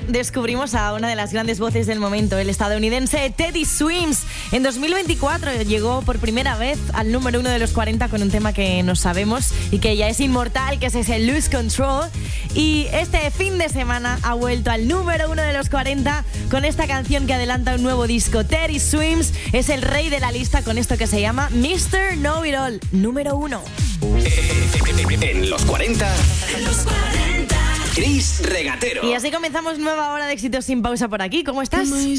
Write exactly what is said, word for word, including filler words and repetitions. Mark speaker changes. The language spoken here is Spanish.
Speaker 1: descubrimos a una de las grandes voces del momento, el estadounidense Teddy Swims. En dos mil veinticuatro llegó por primera vez al número uno de los cuarenta con un tema que no sabemos y que ya es inmortal, que es ese Lose Control. Y este fin de semana ha vuelto al número uno de los cuarenta con esta canción que adelanta un nuevo disco. Teddy Swims es el rey de la lista con esto que se llama mister Know It All, número uno.
Speaker 2: En los cuarenta, en los cuarenta, Chris Regatero.
Speaker 1: Y así comenzamos nueva hora de éxitos sin pausa por aquí. ¿Cómo estás?